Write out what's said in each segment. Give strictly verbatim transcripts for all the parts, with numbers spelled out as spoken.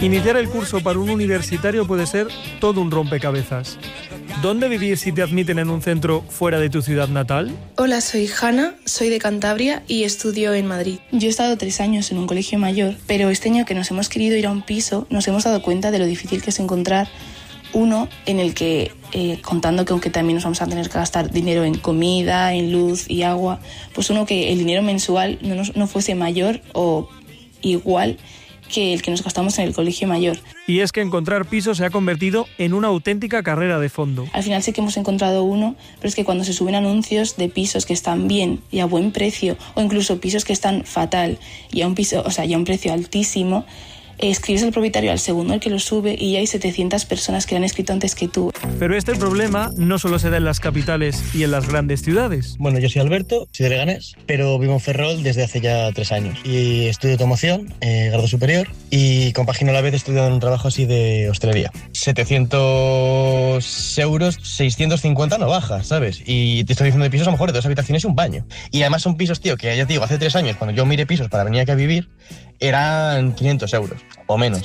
Iniciar el curso para un universitario puede ser todo un rompecabezas. ¿Dónde vivir si te admiten en un centro fuera de tu ciudad natal? Hola, soy Hanna, soy de Cantabria y estudio en Madrid. Yo he estado tres años en un colegio mayor, pero este año que nos hemos querido ir a un piso, nos hemos dado cuenta de lo difícil que es encontrar uno en el que, eh, contando que aunque también nos vamos a tener que gastar dinero en comida, en luz y agua, pues uno que el dinero mensual no, nos, no fuese mayor o igual que el que nos gastamos en el colegio mayor. Y es que encontrar piso se ha convertido en una auténtica carrera de fondo. Al final sí que hemos encontrado uno, pero es que cuando se suben anuncios de pisos que están bien y a buen precio, o incluso pisos que están fatal y a un piso, o sea, y a un precio altísimo, escribes al propietario al segundo el que lo sube y ya hay setecientas personas que lo han escrito antes que tú. Pero este problema no solo se da en las capitales y en las grandes ciudades. Bueno, yo soy Alberto, soy de Leganés, pero vivo en Ferrol desde hace ya tres años. Y estudio automoción, eh, grado superior, y compagino a la vez estudiando un trabajo así de hostelería. setecientos euros, seiscientos cincuenta no baja, ¿sabes? Y te estoy diciendo de pisos a lo mejor de dos habitaciones y un baño. Y además son pisos, tío, que ya te digo, hace tres años, cuando yo miré pisos para venir aquí a vivir, eran quinientos euros o menos.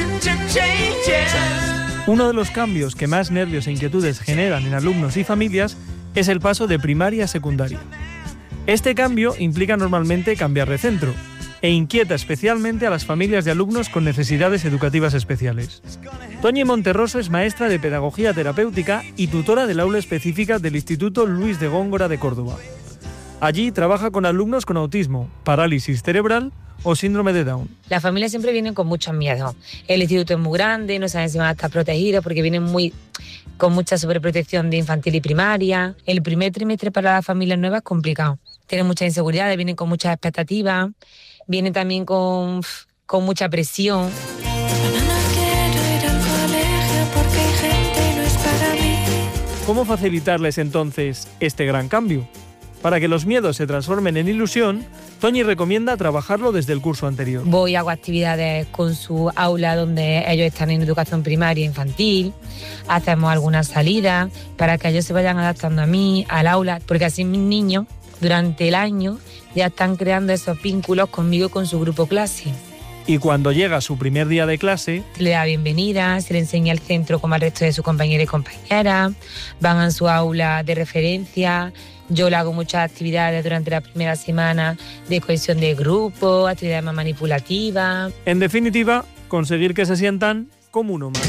Uno de los cambios que más nervios e inquietudes generan en alumnos y familias es el paso de primaria a secundaria. Este cambio implica normalmente cambiar de centro e inquieta especialmente a las familias de alumnos con necesidades educativas especiales. Toñi Monterroso es maestra de Pedagogía Terapéutica y tutora del aula específica del Instituto Luis de Góngora de Córdoba. Allí trabaja con alumnos con autismo, parálisis cerebral o síndrome de Down. Las familias siempre vienen con muchos miedos. El instituto es muy grande, no saben si van a estar protegidos porque vienen muy, con mucha sobreprotección de infantil y primaria. El primer trimestre para las familias nuevas es complicado. Tienen muchas inseguridades, vienen con muchas expectativas, vienen también con, con mucha presión. ¿Cómo facilitarles entonces este gran cambio? Para que los miedos se transformen en ilusión, Toñi recomienda trabajarlo desde el curso anterior. Voy, hago actividades con su aula donde ellos están en educación primaria e infantil, hacemos algunas salidas para que ellos se vayan adaptando a mí, al aula, porque así mis niños durante el año ya están creando esos vínculos conmigo y con su grupo clase. Y cuando llega su primer día de clase, le da bienvenida, se le enseña el centro como al resto de sus compañeros y compañeras, van a su aula de referencia. Yo le hago muchas actividades durante la primera semana de cohesión de grupo, actividades más manipulativas. En definitiva, conseguir que se sientan como uno más.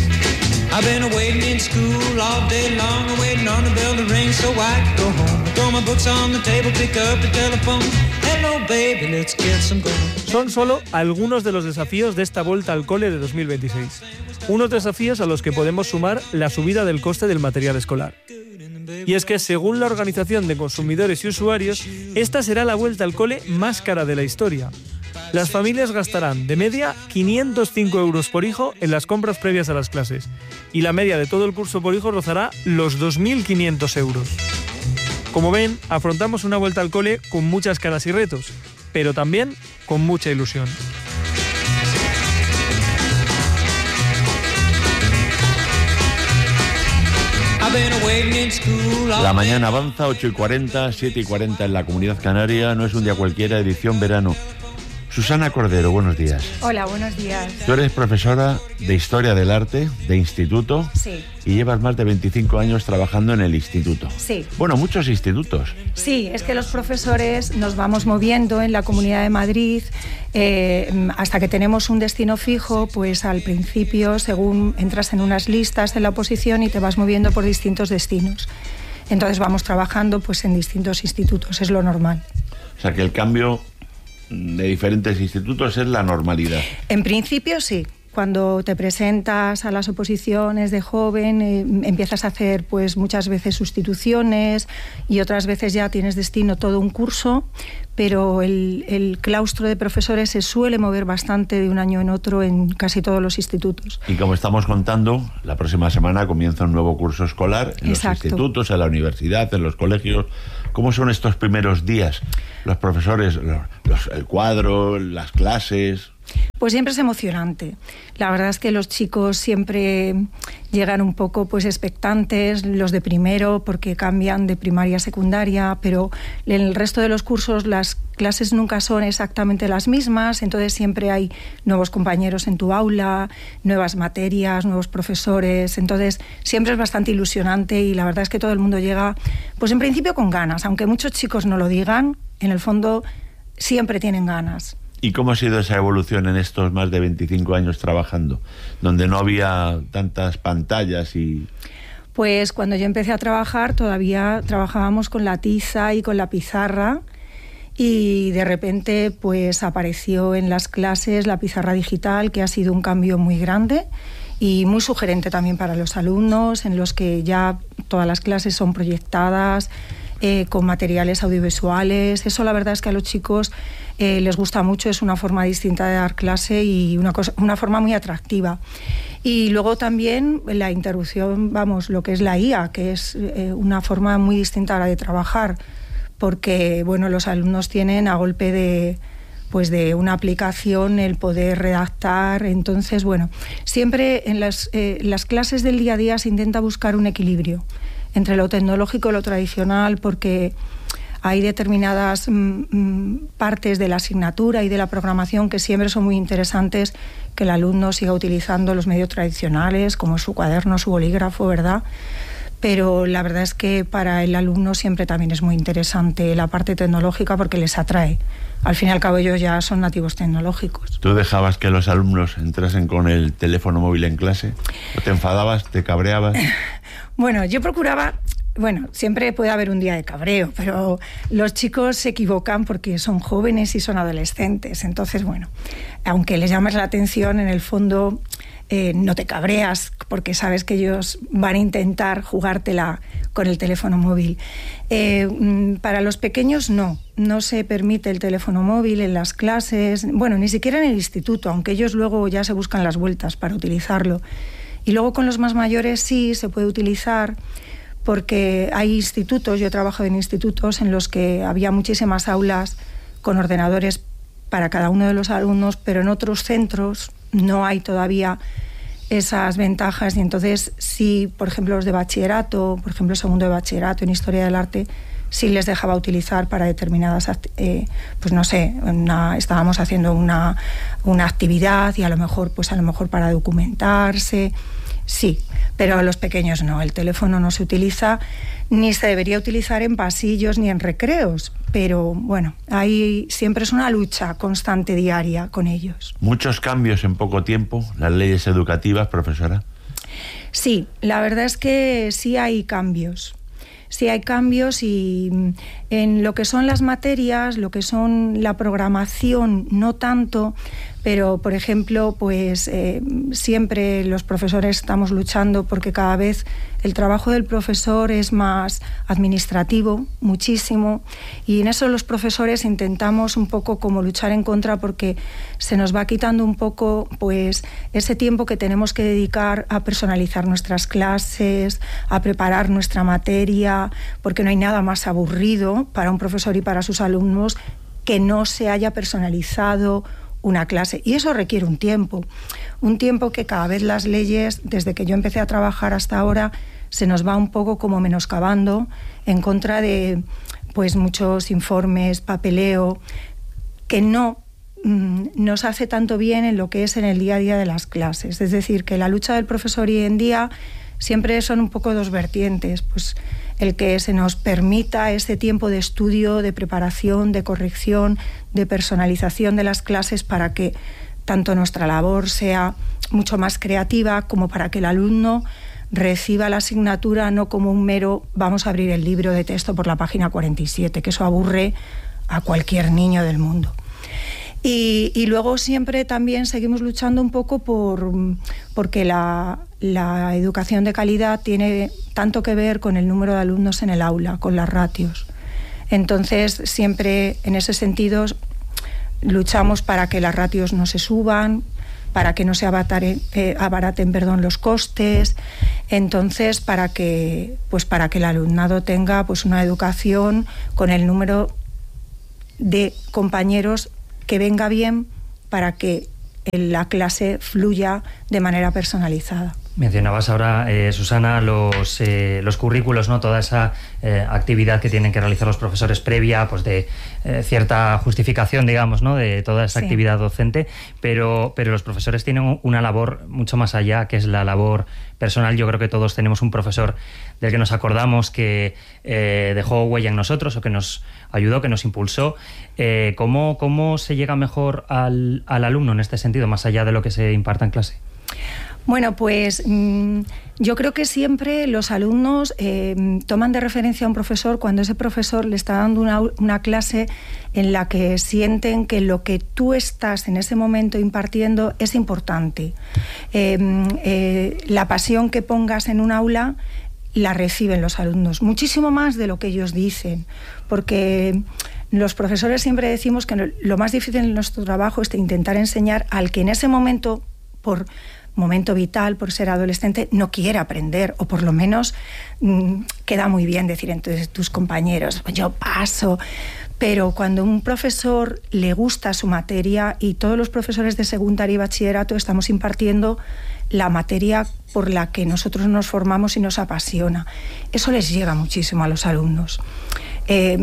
Son solo algunos de los desafíos de esta vuelta al cole de dos mil veintiséis. Unos desafíos a los que podemos sumar la subida del coste del material escolar. Y es que, según la Organización de Consumidores y Usuarios, esta será la vuelta al cole más cara de la historia. Las familias gastarán de media quinientos cinco euros por hijo en las compras previas a las clases, y la media de todo el curso por hijo rozará los dos mil quinientos euros. Como ven, afrontamos una vuelta al cole con muchas caras y retos, pero también con mucha ilusión. La mañana avanza, ocho y cuarenta, siete y cuarenta en la Comunidad Canaria. No es un día cualquiera, edición verano. Susana Cordero, buenos días. Hola, buenos días. Tú eres profesora de Historia del Arte, de instituto. Sí. Y llevas más de veinticinco años trabajando en el instituto. Sí. Bueno, muchos institutos. Sí, es que los profesores nos vamos moviendo en la Comunidad de Madrid eh, hasta que tenemos un destino fijo, pues al principio, según entras en unas listas en la oposición y te vas moviendo por distintos destinos. Entonces vamos trabajando pues en distintos institutos, es lo normal. O sea que el cambio de diferentes institutos es la normalidad. En principio sí. Cuando te presentas a las oposiciones de joven, eh, empiezas a hacer pues muchas veces sustituciones y otras veces ya tienes destino todo un curso, pero el, el claustro de profesores se suele mover bastante de un año en otro en casi todos los institutos. Y como estamos contando, la próxima semana comienza un nuevo curso escolar en Exacto. los institutos, en la universidad, en los colegios. ¿Cómo son estos primeros días? Los profesores, los, los, el cuadro, las clases... Pues siempre es emocionante. La verdad es que los chicos siempre llegan un poco pues expectantes, los de primero porque cambian de primaria a secundaria, pero en el resto de los cursos las clases nunca son exactamente las mismas, entonces siempre hay nuevos compañeros en tu aula, nuevas materias, nuevos profesores, entonces siempre es bastante ilusionante y la verdad es que todo el mundo llega, pues en principio con ganas, aunque muchos chicos no lo digan, en el fondo siempre tienen ganas. ¿Y cómo ha sido esa evolución en estos más de veinticinco años trabajando, donde no había tantas pantallas y...? Pues cuando yo empecé a trabajar todavía trabajábamos con la tiza y con la pizarra y de repente pues apareció en las clases la pizarra digital, que ha sido un cambio muy grande y muy sugerente también para los alumnos, en los que ya todas las clases son proyectadas, Eh, con materiales audiovisuales. Eso la verdad es que a los chicos eh, les gusta mucho, es una forma distinta de dar clase y una, cosa, una forma muy atractiva. Y luego también la interrupción, vamos, lo que es la I A, que es eh, una forma muy distinta a la de trabajar, porque bueno, los alumnos tienen a golpe de pues de una aplicación el poder redactar. Entonces, bueno, siempre en las, eh, las clases del día a día se intenta buscar un equilibrio entre lo tecnológico y lo tradicional, porque hay determinadas mm, partes de la asignatura y de la programación que siempre son muy interesantes que el alumno siga utilizando los medios tradicionales, como su cuaderno, su bolígrafo, ¿verdad? Pero la verdad es que para el alumno siempre también es muy interesante la parte tecnológica porque les atrae. Al fin y al cabo ellos ya son nativos tecnológicos. ¿Tú dejabas que los alumnos entrasen con el teléfono móvil en clase? ¿O te enfadabas, te cabreabas? Bueno, yo procuraba... Bueno, siempre puede haber un día de cabreo, pero los chicos se equivocan porque son jóvenes y son adolescentes. Entonces, bueno, aunque les llames la atención, en el fondo eh, no te cabreas porque sabes que ellos van a intentar jugártela con el teléfono móvil. Eh, para los pequeños no, no se permite el teléfono móvil en las clases, bueno, ni siquiera en el instituto, aunque ellos luego ya se buscan las vueltas para utilizarlo. Y luego con los más mayores sí se puede utilizar, porque hay institutos, yo he trabajado en institutos en los que había muchísimas aulas con ordenadores para cada uno de los alumnos, pero en otros centros no hay todavía esas ventajas y entonces sí, por ejemplo, los de bachillerato, por ejemplo, segundo de bachillerato en Historia del Arte, sí les dejaba utilizar para determinadas, eh, pues no sé, una, estábamos haciendo una, una actividad y a lo mejor, pues a lo mejor para documentarse. Sí, pero a los pequeños no. El teléfono no se utiliza, ni se debería utilizar en pasillos ni en recreos. Pero bueno, ahí siempre es una lucha constante, diaria, con ellos. ¿Muchos cambios en poco tiempo? ¿Las leyes educativas, profesora? Sí, la verdad es que sí hay cambios. Sí hay cambios y en lo que son las materias, lo que son la programación, no tanto, pero por ejemplo, pues eh, siempre los profesores estamos luchando porque cada vez el trabajo del profesor es más administrativo, muchísimo, y en eso los profesores intentamos un poco como luchar en contra porque se nos va quitando un poco pues ese tiempo que tenemos que dedicar a personalizar nuestras clases, a preparar nuestra materia, porque no hay nada más aburrido para un profesor y para sus alumnos que no se haya personalizado una clase. Y eso requiere un tiempo, un tiempo que cada vez las leyes, desde que yo empecé a trabajar hasta ahora, se nos va un poco como menoscabando en contra de pues muchos informes, papeleo, que no mm, nos hace tanto bien en lo que es en el día a día de las clases. Es decir, que la lucha del profesor hoy en día siempre son un poco dos vertientes, pues el que se nos permita ese tiempo de estudio, de preparación, de corrección, de personalización de las clases para que tanto nuestra labor sea mucho más creativa como para que el alumno reciba la asignatura no como un mero vamos a abrir el libro de texto por la página cuarenta y siete, que eso aburre a cualquier niño del mundo. Y, y luego siempre también seguimos luchando un poco por porque la, la educación de calidad tiene tanto que ver con el número de alumnos en el aula, con las ratios. Entonces, siempre en ese sentido luchamos para que las ratios no se suban, para que no se abataren, eh, abaraten perdón, los costes, entonces para que, pues para que el alumnado tenga pues una educación con el número de compañeros que venga bien para que la clase fluya de manera personalizada. Mencionabas ahora, eh, Susana, los, eh, los currículos, ¿no? Toda esa eh, actividad que tienen que realizar los profesores previa, pues de eh, cierta justificación, digamos, ¿no? De toda esa sí. actividad docente, pero, pero los profesores tienen una labor mucho más allá, que es la labor personal. Yo creo que todos tenemos un profesor del que nos acordamos que eh, dejó huella en nosotros o que nos ayudó, que nos impulsó. Eh, ¿cómo, ¿Cómo se llega mejor al, al alumno en este sentido, más allá de lo que se imparta en clase? Bueno, pues mmm, yo creo que siempre los alumnos eh, toman de referencia a un profesor cuando ese profesor le está dando una, una clase en la que sienten que lo que tú estás en ese momento impartiendo es importante. Eh, eh, la pasión que pongas en un aula la reciben los alumnos, muchísimo más de lo que ellos dicen, porque los profesores siempre decimos que lo más difícil en nuestro trabajo es intentar enseñar al que en ese momento, por momento vital, por ser adolescente, no quiere aprender, o por lo menos mmm, queda muy bien decir entonces tus compañeros, yo paso. Pero cuando a un profesor le gusta su materia, y todos los profesores de secundaria y bachillerato estamos impartiendo la materia por la que nosotros nos formamos y nos apasiona, eso les llega muchísimo a los alumnos. Eh,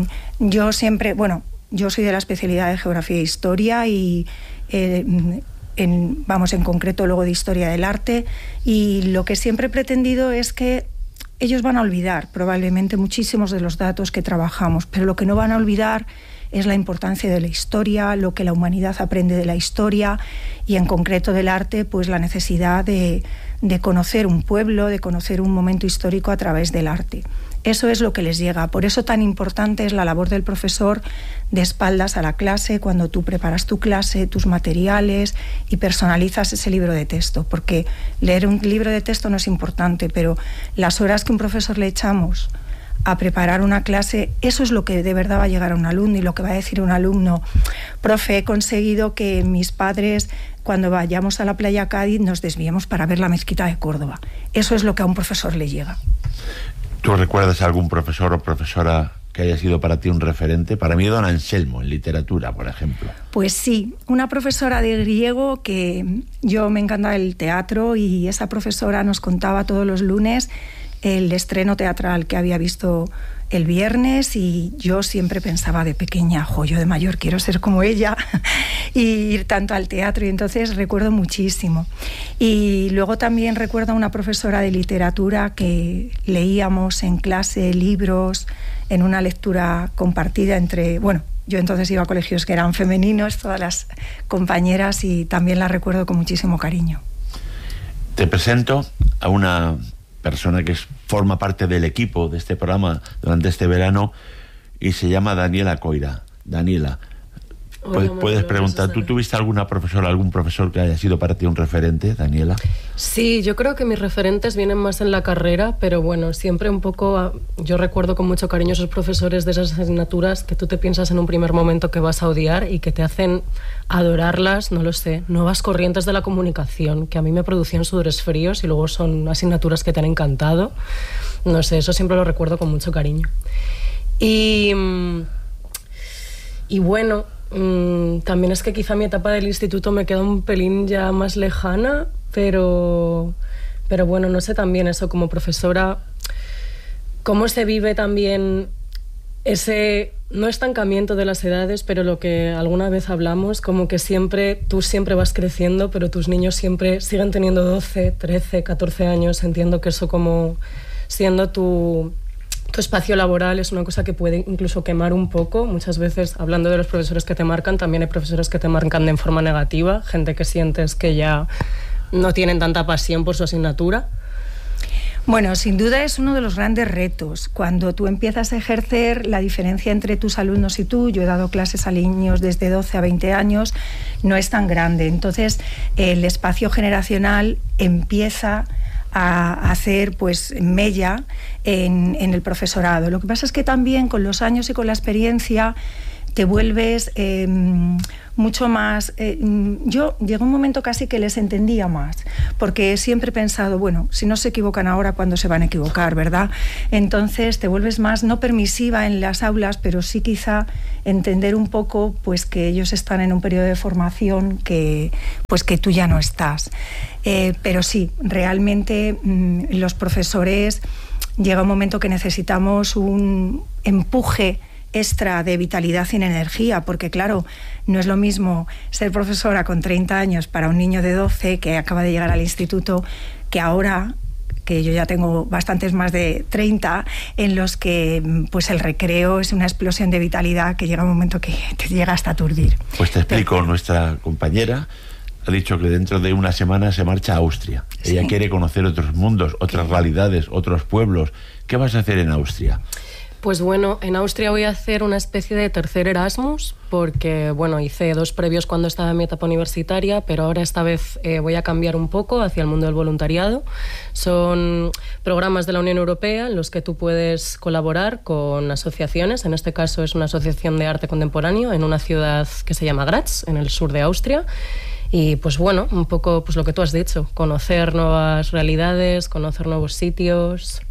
yo siempre, bueno, yo soy de la especialidad de Geografía e Historia y eh, En, vamos, en concreto luego de Historia del Arte, y lo que siempre he pretendido es que ellos van a olvidar probablemente muchísimos de los datos que trabajamos, pero lo que no van a olvidar es la importancia de la historia, lo que la humanidad aprende de la historia, y en concreto del arte, pues la necesidad de, de conocer un pueblo, de conocer un momento histórico a través del arte. Eso es lo que les llega. Por eso tan importante es la labor del profesor de espaldas a la clase, cuando tú preparas tu clase, tus materiales y personalizas ese libro de texto. Porque leer un libro de texto no es importante, pero las horas que un profesor le echamos a preparar una clase, eso es lo que de verdad va a llegar a un alumno, y lo que va a decir un alumno: profe, he conseguido que mis padres, cuando vayamos a la playa Cádiz, nos desviemos para ver la mezquita de Córdoba. Eso es lo que a un profesor le llega. ¿Tú recuerdas a algún profesor o profesora que haya sido para ti un referente? Para mí, don Anselmo, en literatura, por ejemplo. Pues sí, una profesora de griego, que yo me encanta el teatro, y esa profesora nos contaba todos los lunes el estreno teatral que había visto el viernes, y yo siempre pensaba de pequeña, jo, yo de mayor quiero ser como ella y ir tanto al teatro, y entonces recuerdo muchísimo. Y luego también recuerdo a una profesora de literatura que leíamos en clase libros en una lectura compartida entre, bueno, yo entonces iba a colegios que eran femeninos, todas las compañeras, y también la recuerdo con muchísimo cariño. Te presento a una persona que es, forma parte del equipo de este programa durante este verano, y se llama Daniela Coira. Daniela, Hola, puedes preguntar, ¿tú tuviste alguna profesora, algún profesor que haya sido para ti un referente, Daniela? Sí, yo creo que mis referentes vienen más en la carrera, pero bueno, siempre un poco, yo recuerdo con mucho cariño esos profesores de esas asignaturas que tú te piensas en un primer momento que vas a odiar y que te hacen adorarlas, no lo sé, nuevas corrientes de la comunicación, que a mí me producían sudores fríos y luego son asignaturas que te han encantado. No sé, eso siempre lo recuerdo con mucho cariño. Y, y bueno, mmm, también es que quizá mi etapa del instituto me queda un pelín ya más lejana, pero, pero bueno, no sé, también eso como profesora, cómo se vive también ese no estancamiento de las edades, pero lo que alguna vez hablamos, como que siempre, tú siempre vas creciendo, pero tus niños siempre siguen teniendo doce, trece, catorce años. Entiendo que eso, como siendo tu, tu espacio laboral, es una cosa que puede incluso quemar un poco. Muchas veces, hablando de los profesores que te marcan, también hay profesores que te marcan de forma negativa, gente que sientes que ya no tienen tanta pasión por su asignatura. Bueno, sin duda es uno de los grandes retos. Cuando tú empiezas a ejercer, la diferencia entre tus alumnos y tú, yo he dado clases a niños desde doce a veinte años, no es tan grande. Entonces, el espacio generacional empieza a hacer pues mella en, en el profesorado. Lo que pasa es que también con los años y con la experiencia te vuelves eh, mucho más... Eh, yo llegó un momento casi que les entendía más, porque siempre he pensado, bueno, si no se equivocan ahora, ¿cuándo se van a equivocar, verdad? Entonces te vuelves más, no permisiva en las aulas, pero sí quizá entender un poco pues que ellos están en un periodo de formación que, pues, que tú ya no estás. Eh, pero sí, realmente mmm, los profesores llega un momento que necesitamos un empuje extra de vitalidad y energía, porque claro, no es lo mismo ser profesora con treinta años para un niño de doce que acaba de llegar al instituto, que ahora, que yo ya tengo bastantes más de treinta, en los que pues el recreo es una explosión de vitalidad que llega un momento que te llega hasta aturdir. Pues te explico, Pero... nuestra compañera ha dicho que dentro de una semana se marcha a Austria. ¿Sí? Ella quiere conocer otros mundos, otras ¿Qué? realidades, otros pueblos. ¿Qué vas a hacer en Austria? Pues bueno, en Austria voy a hacer una especie de tercer Erasmus, porque bueno, hice dos previos cuando estaba en mi etapa universitaria, pero ahora esta vez eh, voy a cambiar un poco hacia el mundo del voluntariado. Son programas de la Unión Europea en los que tú puedes colaborar con asociaciones. En este caso es una asociación de arte contemporáneo en una ciudad que se llama Graz, en el sur de Austria. Y pues bueno, un poco pues lo que tú has dicho, conocer nuevas realidades, conocer nuevos sitios.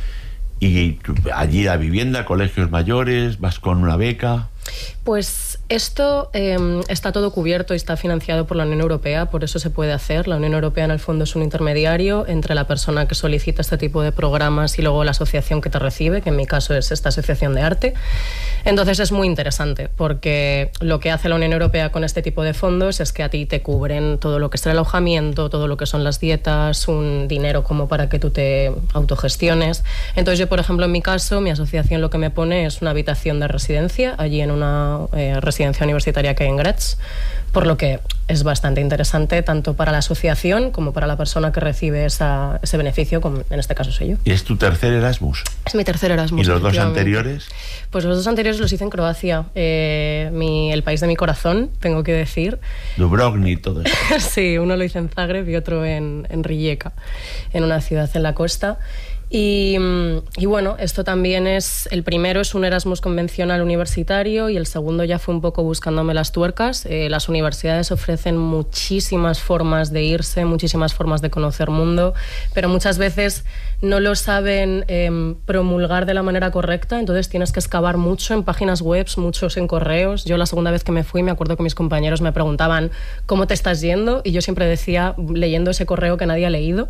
¿Y allí la vivienda, colegios mayores, vas con una beca? Pues esto eh, está todo cubierto y está financiado por la Unión Europea, por eso se puede hacer. La Unión Europea en el fondo es un intermediario entre la persona que solicita este tipo de programas y luego la asociación que te recibe, que en mi caso es esta asociación de arte. Entonces es muy interesante porque lo que hace la Unión Europea con este tipo de fondos es que a ti te cubren todo lo que es el alojamiento, todo lo que son las dietas, un dinero como para que tú te autogestiones. Entonces yo, por ejemplo, en mi caso, mi asociación lo que me pone es una habitación de residencia allí en una eh, residencia universitaria que hay en Graz, por lo que es bastante interesante tanto para la asociación como para la persona que recibe esa, ese beneficio, como en este caso soy yo. ¿Y es tu tercer Erasmus? Es mi tercer Erasmus. ¿Y los dos anteriores? Pues los dos anteriores los hice en Croacia, eh, mi, el país de mi corazón, tengo que decir. Dubrovnik, todo eso. Sí, uno lo hice en Zagreb y otro en, en Rijeka, en una ciudad en la costa. Y, y bueno, esto también es, el primero es un Erasmus convencional universitario y el segundo ya fue un poco buscándome las tuercas. Eh, las universidades ofrecen muchísimas formas de irse, muchísimas formas de conocer mundo, pero muchas veces no lo saben eh, promulgar de la manera correcta, entonces tienes que excavar mucho en páginas web, muchos en correos. Yo la segunda vez que me fui me acuerdo que mis compañeros me preguntaban ¿cómo te estás yendo? Y yo siempre decía, leyendo ese correo que nadie ha leído.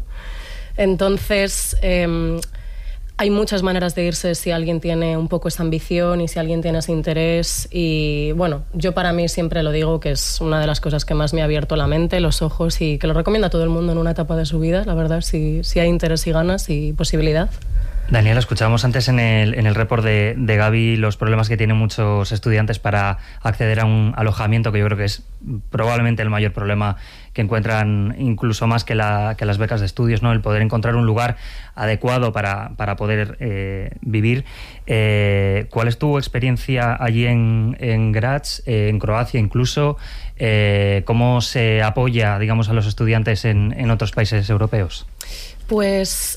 Entonces, eh, hay muchas maneras de irse si alguien tiene un poco esa ambición y si alguien tiene ese interés. Y bueno, yo para mí siempre lo digo que es una de las cosas que más me ha abierto la mente, los ojos, y que lo recomiendo a todo el mundo en una etapa de su vida, la verdad, si, si hay interés y ganas y posibilidad. Daniela, escuchábamos antes en el, en el report de, de Gaby los problemas que tienen muchos estudiantes para acceder a un alojamiento, que yo creo que es probablemente el mayor problema que encuentran, incluso más que, la, que las becas de estudios, ¿no? El poder encontrar un lugar adecuado para, para poder eh, vivir. Eh, ¿Cuál es tu experiencia allí en, en Graz, eh, en Croacia incluso? Eh, ¿Cómo se apoya, digamos, a los estudiantes en, en otros países europeos? Pues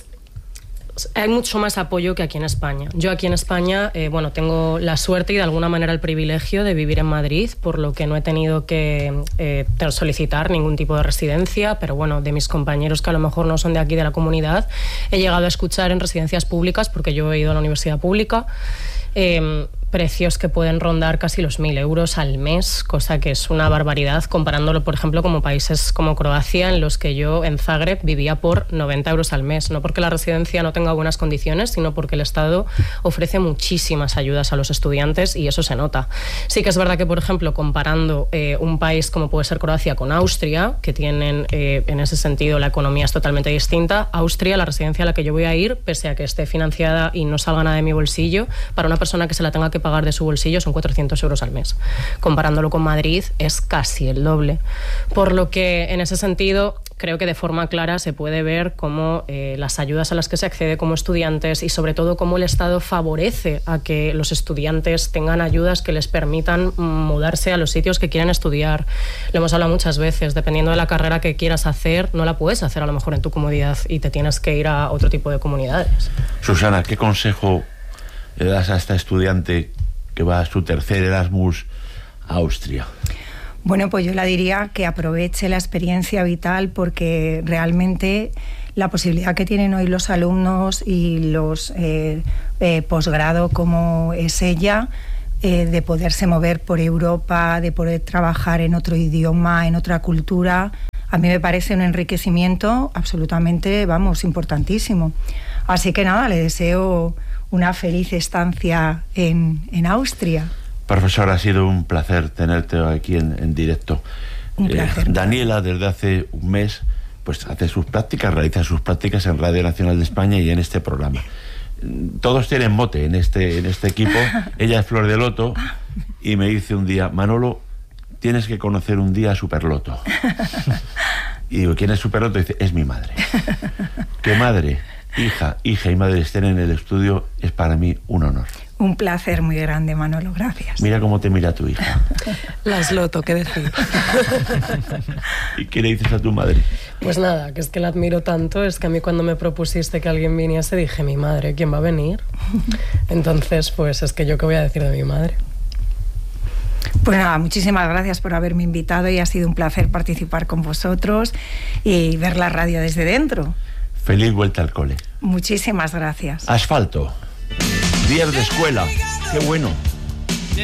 hay mucho más apoyo que aquí en España. Yo aquí en España, eh, bueno, tengo la suerte y de alguna manera el privilegio de vivir en Madrid, por lo que no he tenido que eh, solicitar ningún tipo de residencia, pero bueno, de mis compañeros que a lo mejor no son de aquí de la comunidad, he llegado a escuchar en residencias públicas, porque yo he ido a la universidad pública, eh, precios que pueden rondar casi los mil euros al mes, cosa que es una barbaridad comparándolo, por ejemplo, como países como Croacia, en los que yo en Zagreb vivía por noventa euros al mes. No porque la residencia no tenga buenas condiciones, sino porque el Estado ofrece muchísimas ayudas a los estudiantes y eso se nota. Sí que es verdad que, por ejemplo, comparando eh, un país como puede ser Croacia con Austria, que tienen eh, en ese sentido la economía es totalmente distinta, Austria, la residencia a la que yo voy a ir, pese a que esté financiada y no salga nada de mi bolsillo, para una persona que se la tenga que pagar de su bolsillo son cuatrocientos euros al mes. Comparándolo con Madrid es casi el doble. Por lo que en ese sentido creo que de forma clara se puede ver cómo eh, las ayudas a las que se accede como estudiantes y sobre todo cómo el Estado favorece a que los estudiantes tengan ayudas que les permitan mudarse a los sitios que quieran estudiar. Lo hemos hablado muchas veces, dependiendo de la carrera que quieras hacer, no la puedes hacer a lo mejor en tu comodidad y te tienes que ir a otro tipo de comunidades. Susana, ¿qué consejo le das a esta estudiante que va a su tercer Erasmus a Austria? Bueno, pues yo la diría que aproveche la experiencia vital, porque realmente la posibilidad que tienen hoy los alumnos y los eh, eh, posgrado como es ella, eh, de poderse mover por Europa, de poder trabajar en otro idioma, en otra cultura, a mí me parece un enriquecimiento absolutamente, vamos, importantísimo. Así que nada, le deseo una feliz estancia en, en Austria. Profesor, ha sido un placer tenerte aquí en, en directo. Un placer. Eh, Daniela, desde hace un mes, pues hace sus prácticas, realiza sus prácticas en Radio Nacional de España y en este programa. Todos tienen mote en este, en este equipo. Ella es Flor de Loto y me dice un día: Manolo, tienes que conocer un día a Superloto. Y digo: ¿quién es Superloto? Y dice: es mi madre. Que madre, hija, hija y madre estén en el estudio es para mí un honor. Un placer muy grande, Manolo, gracias. Mira cómo te mira tu hija. Las Loto, ¿qué decir? ¿Y qué le dices a tu madre? Pues nada, que es que la admiro tanto. Es que a mí cuando me propusiste que alguien viniese dije: mi madre, ¿quién va a venir? Entonces, pues es que yo qué voy a decir de mi madre. Pues nada, muchísimas gracias por haberme invitado y ha sido un placer participar con vosotros y ver la radio desde dentro. Feliz vuelta al cole. Muchísimas gracias. Asfalto. Días de escuela. Qué bueno.